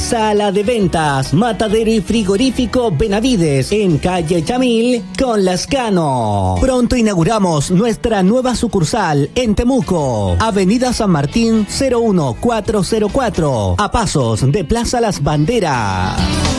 Sala de ventas, matadero y frigorífico Benavides, en calle Chamil con Lascano. Pronto inauguramos nuestra nueva sucursal en Temuco, Avenida San Martín 01404, a pasos de Plaza Las Banderas.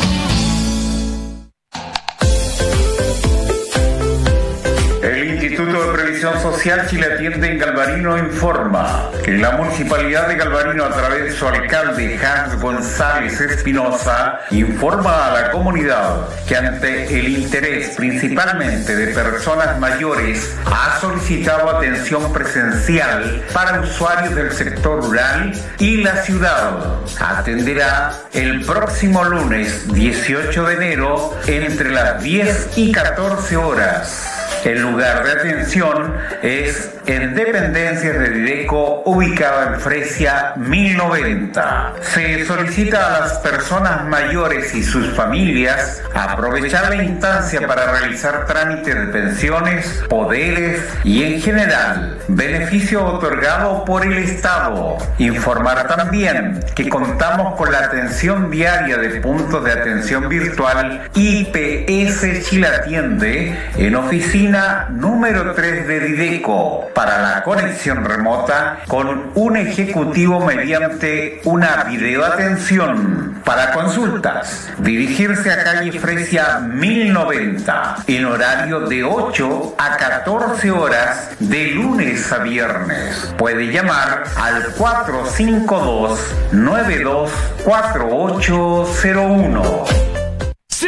El Instituto de Previsión Social Chile Atiende en Galvarino informa que la Municipalidad de Galvarino, a través de su alcalde Hans González Espinosa, informa a la comunidad que ante el interés principalmente de personas mayores ha solicitado atención presencial para usuarios del sector rural y la ciudad. Atenderá el próximo lunes 18 de enero entre las 10 y 14 horas. El lugar de atención es en dependencias de Dideco, ubicada en Fresia 1090. Se solicita a las personas mayores y sus familias aprovechar la instancia para realizar trámites de pensiones, poderes y en general beneficio otorgado por el Estado. Informar también que contamos con la atención diaria de puntos de atención virtual IPS Chile Atiende en oficina número 3 de Dideco para la conexión remota con un ejecutivo mediante una videoatención. Para consultas, dirigirse a calle Fresia 1090 en horario de 8 a 14 horas de lunes a viernes. Puede llamar al 452-924801.